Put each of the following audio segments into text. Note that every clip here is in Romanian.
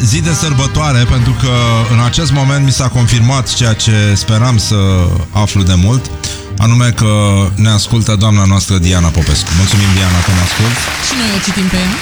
zi de sărbătoare, pentru că în acest moment mi s-a confirmat ceea ce speram să aflu de mult, anume că ne ascultă doamna noastră Diana Popescu. Mulțumim, Diana, că ne ascult. Și noi o citim pe ea.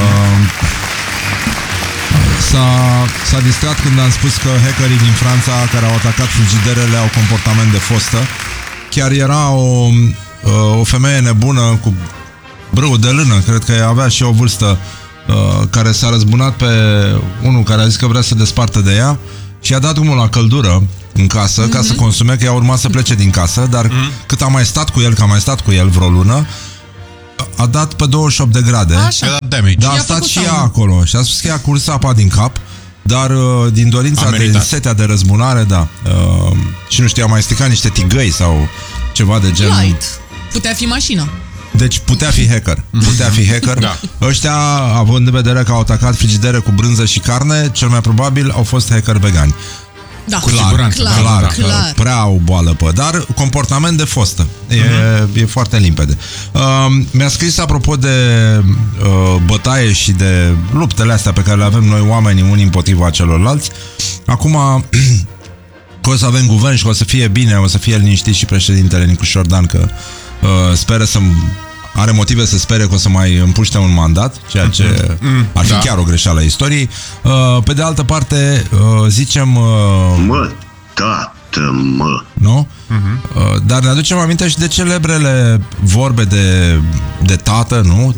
S-a distrat când am spus că hackerii din Franța care au atacat frigiderele au comportament de fostă. Chiar era o femeie nebună cu brâu de lână, cred că avea și o vârstă, care s-a răzbunat pe unul care a zis că vrea să despartă de ea și a dat drumul la căldură în casă, ca să consume, că ea urma să plece din casă, dar cât a mai stat cu el, că a mai stat cu el vreo lună, a dat pe 28 de grade. Așa. Dar a stat și ea acolo și a spus că i-a curs apa din cap, dar din dorința de setea de răzbunare, da. Și nu știu, a mai stricat niște tigăi sau ceva de genul. Light. Putea fi mașina. Deci putea fi hacker. Putea fi hacker. Da. Ăștia, având în vedere că au atacat frigidere cu brânză și carne, cel mai probabil au fost hacker vegani. Da, clar. Prea au boală pe, dar comportament de fostă. E foarte limpede. Mi-a scris apropo de bătaie și de luptele astea pe care le avem noi oamenii unii împotriva celorlalți. Acum că o să avem guvern și că o să fie bine, o să fie liniștit și președintele Nicu Șordan, că speră să... are motive să spere că o să mai împuște un mandat, ceea ce ar fi chiar o greșeală a istoriei. Pe de altă parte, zicem... Mă, tată, mă! Nu? Dar ne aducem aminte și de celebrele vorbe de tată, nu?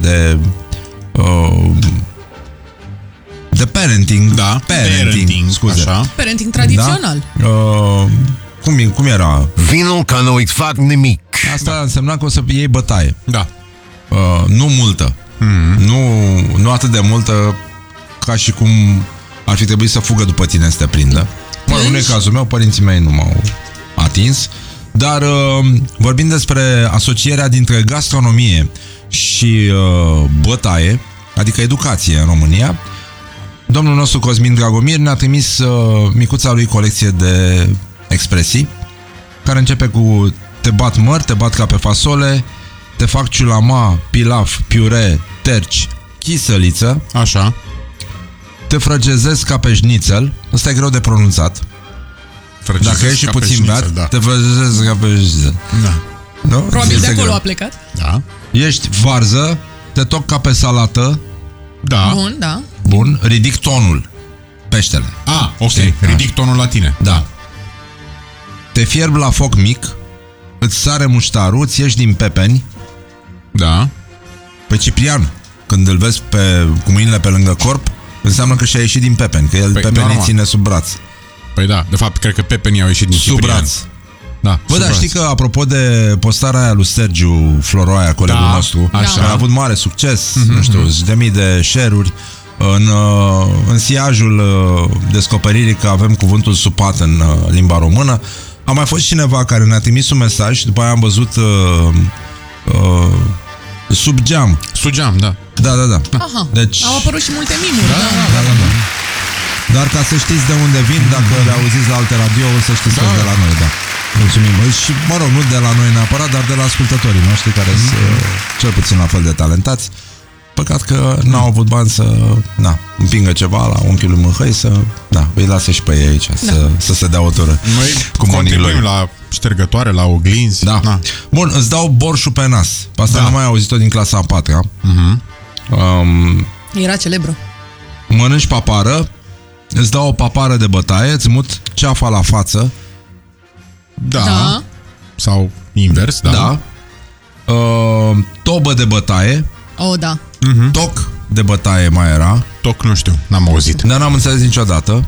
De parenting. Da, parenting, scuze. așa. Parenting tradițional. Da? Cum era? Vino că nu-i fac nimic. Asta însemna că o să iei bătaie. Da. Nu multă. Nu atât de multă ca și cum ar fi trebuit să fugă după tine să te prindă. Nu e cazul meu, părinții mei nu m-au atins. Dar vorbind despre asocierea dintre gastronomie și bătaie, adică educație în România, domnul nostru Cosmin Dragomir ne-a trimis micuța lui colecție de expresii, care începe cu: te bat măr, te bat ca pe fasole, te fac ciulama, pilaf, piure, terci, chisăliță. Așa. Te frăgezesc ca pe șnițel. Ăsta e greu de pronunțat. Dacă ești și puțin beat, da. Te frăgezesc ca pe șnițel. Da. Nu? Probabil de acolo a plecat. Da. Ești varză, te toc ca pe salată. Da. Bun, da. Bun, ridic tonul. Peștele. Ok. Știi? Ridic tonul la tine. Da. Te fierb la foc mic, îți sare muștarul, îți ieși din pepeni. Da. Pe Ciprian, când îl vezi cu mâinile pe lângă corp, înseamnă că și-a ieșit din pepeni, că el pepenii ține sub braț. Păi da, de fapt, cred că pepenii au ieșit din sub Ciprian. braț. Da, bă, dar știi că, apropo de postarea aia lui Sergiu Floroaia, colegul nostru, așa. a avut mare succes, nu știu, 10.000 de share-uri. În siajul descoperirii că avem cuvântul supat în limba română, a mai fost cineva care ne-a trimis un mesaj și după aia am văzut sub geam. Sub geam, da. Da. Aha. Deci... au apărut și multe mimuri. Da. Dar ca să știți de unde vin, dacă le auziți la alte radiouri, să știți că de la noi, da. Mulțumim. Și, mă rog, nu de la noi neapărat, dar de la ascultătorii noștri, care sunt cel puțin la fel de talentați. Păcat că n-au avut bani să împingă ceva la unchiul lui Mâhăi, să îi lase și pe ei aici, să se dea o tură. Noi contribuim la ștergătoare, la oglinzi. Da. Bun, îți dau borșul pe nas. Asta nu mai auzit-o din clasa a 4-a. Era celebră. Mănânci papară, îți dau o papară de bătaie, îți mut ceafa la față. Da. Sau invers, da. Tobă de bătaie. Da. Toc de bătaie mai era. Toc nu știu, n-am auzit. Dar n-am înțeles niciodată.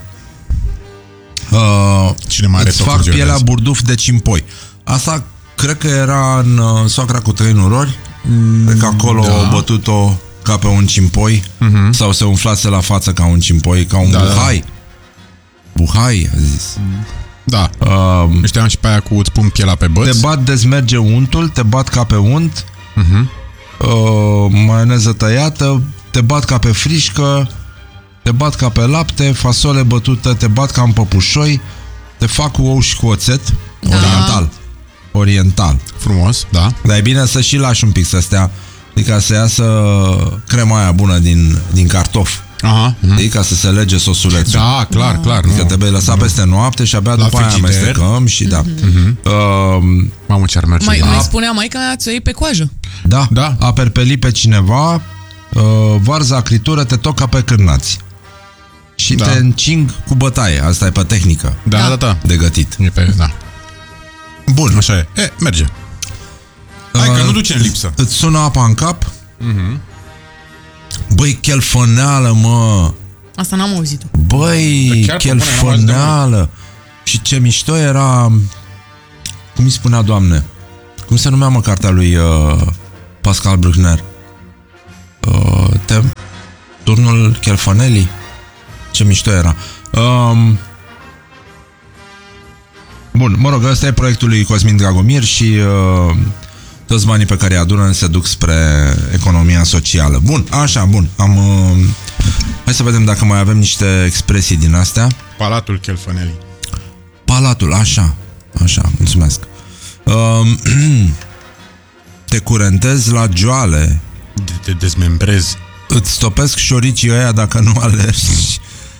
Cine mai are îți fac pielea burduf de cimpoi. Asta cred că era în Soacra cu 3 nurori. Cred că acolo au bătut-o ca pe un cimpoi. Sau se umflase la față ca un cimpoi, ca un buhai. Buhai, a zis. Da. Știam și pe aia cu îți pun pielea pe băț. Te bat, dezmerge untul, te bat ca pe unt. Maioneză tăiată, te bat ca pe frișcă, te bat ca pe lapte, fasole bătută, te bat ca în păpușoi, te fac cu ou și cu oțet. Oriental. Frumos, da. Dar e bine să și lași un pic să stea, adică să iasă crema aia bună din cartof. Aha. Știi? Ca să se lege sosulețul. Da, clar. Că trebuie lăsat peste noapte și abia după aia amestecăm și da. Mamă, ce ar merge. Mai spunea maica mea să o iei pe coajă. Da. A perpeli pe cineva, varza acritură te toca pe cârnați. Și te încing cu bătaie. Asta e pe tehnică. Da. De gătit. Da. Bun. Așa e. Merge. Hai că nu duce în lipsă. Îți sună apa în cap? Băi, chelfăneală, mă! Asta n-am auzit-o. Băi, chelfăneală! Și ce mișto era... Cum îi spunea, Doamne? Cum se numea, mă, cartea lui Pascal Bruckner? Turnul Chelfanelii? Ce mișto era. Bun, mă rog, ăsta e proiectul lui Cosmin Dragomir și toți banii pe care îi adună se duc spre economia socială. Bun, așa, bun. Hai să vedem dacă mai avem niște expresii din astea. Palatul Chelfanelii. Palatul, așa, mulțumesc. Te curentezi la joale. Te dezmembrezi. Îți stopesc șoricii ăia dacă nu alergi.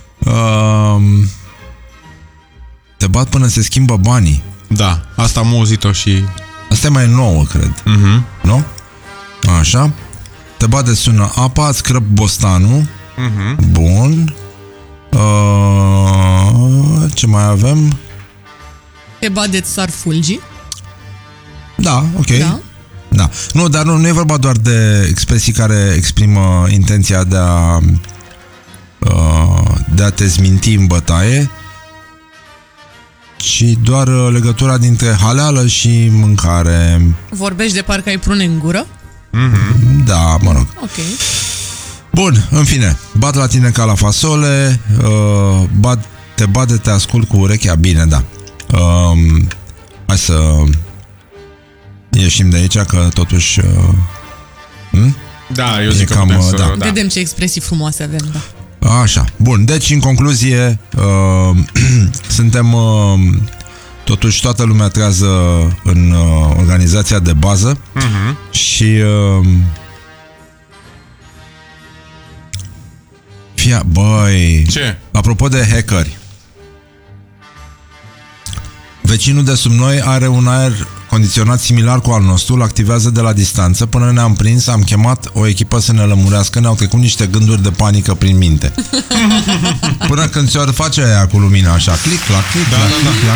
Te bat până se schimbă banii. Da, asta am auzit-o și... Asta e mai nouă, cred. Nu? Așa. Te bate, sună apa, îți crăp bostanul. Bun. Ce mai avem? Te badeți sar fulgi. Da, ok. Da. Nu, dar nu e vorba doar de expresii care exprimă intenția de a te zminti în bătaie, ci doar legătura dintre haleală și mâncare. Vorbești de parcă ai prune în gură? Da, mă rog. Ok. Bun, în fine, bat la tine ca la fasole, te bate, te ascult cu urechea, bine, da. Hai să ieșim de aici, că totuși... Da, eu zic că putem să... Vedem ce expresii frumoase avem, da. Așa, bun, deci în concluzie suntem totuși toată lumea trează în organizația de bază și băi, ce? Apropo de hackeri, vecinul de sub noi are un aer condiționat similar cu al nostru, îl activează de la distanță. Până ne-am prins, am chemat o echipă să ne lămurească, ne-au trecut niște gânduri de panică prin minte. Până când ți-o face aia cu lumina așa, click, clac, click, clac, click, clac.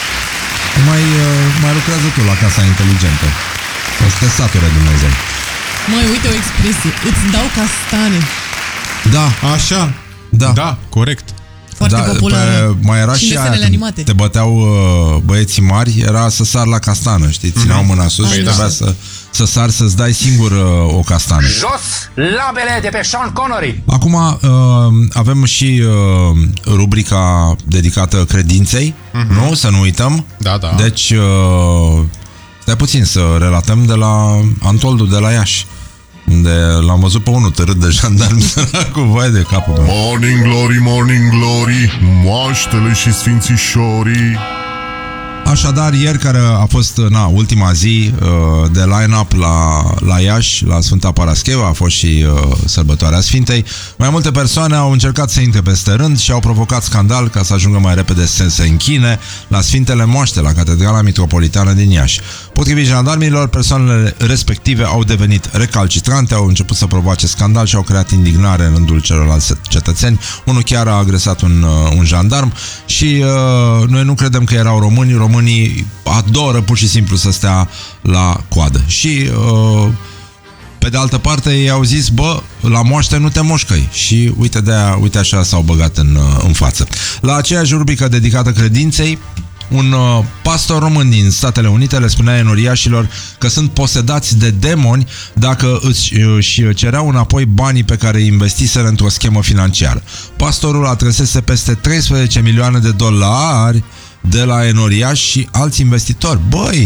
Mai lucrează tu la casa inteligentă. O să te sature Dumnezeu. Măi, uite o expresie. Îți dau castane. Da. Așa. Da, corect. Foarte populară. Mai era și desenele animate. Te băteau băieții mari, era să sar la castană, știi? Țineau mâna sus și trebuia să sari, să-ți dai singur o castană. Jos labele de pe Sean Connery. Acum avem și rubrica dedicată credinței, nu? Să nu uităm. Da. Deci stai puțin să relatăm de la Antoldu de la Iași, unde l-am văzut pe unul târât de jandarmi cu vai de capul meu. Morning glory, morning glory, moaștele și sfințișorii. Așadar, ieri, care a fost ultima zi de line-up la Iași, la Sfânta Parascheva, a fost și sărbătoarea Sfintei, mai multe persoane au încercat să intre peste rând și au provocat scandal ca să ajungă mai repede să se închine la Sfintele Moaște, la Catedrala Mitropolitană din Iași. Potrivit jandarmilor, persoanele respective au devenit recalcitrante, au început să provoace scandal și au creat indignare în rândul celorlalți cetățeni. Unul chiar a agresat un jandarm și noi nu credem că erau români. Românii adoră pur și simplu să stea la coadă. Și pe de altă parte ei au zis, la moaște nu te moșcăi. Și uite așa s-au băgat în față. La aceeași rubrică dedicată credinței, un pastor român din Statele Unite le spunea enoriașilor că sunt posedați de demoni dacă își cereau înapoi banii pe care îi investiseră într-o schemă financiară. Pastorul atrăsese peste 13 milioane de dolari de la enoriași și alți investitori.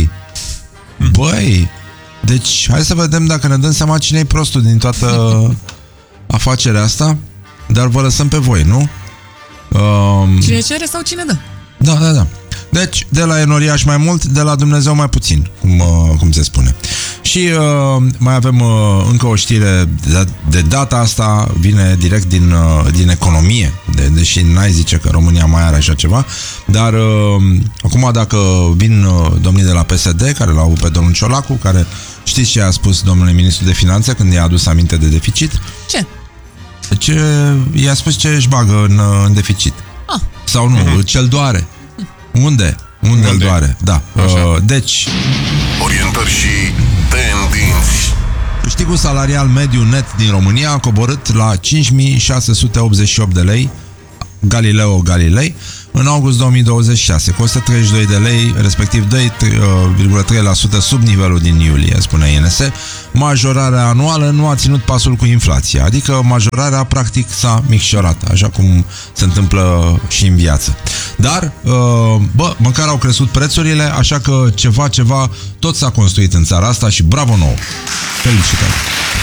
Băi, deci hai să vedem dacă ne dăm seama cine e prostul din toată afacerea asta, dar vă lăsăm pe voi, nu? Cine cere sau cine dă? Da. Deci, de la enoriaș mai mult, de la Dumnezeu mai puțin, cum se spune. Și mai avem încă o știre de data asta, vine direct din economie, deși n-ai zice că România mai are așa ceva, dar acum dacă vin domnii de la PSD, care l-au avut pe domnul Ciolacu, care știți ce a spus domnule ministru de finanțe când i-a adus aminte de deficit? Ce? I-a spus ce își bagă în deficit. Sau nu, ce-l doare. Unde îl doare? Da. Deci, orientări și tendinți. câștigul salarial mediu net din România a coborât la 5.688 de lei, Galileo Galilei, în august 2026, cu 132 de lei, respectiv 2,3% sub nivelul din iulie, spune INS. Majorarea anuală nu a ținut pasul cu inflația, adică majorarea practic s-a micșorat, așa cum se întâmplă și în viață. Dar, măcar au crescut prețurile, așa că ceva tot s-a construit în țara asta și bravo nou! Felicitări!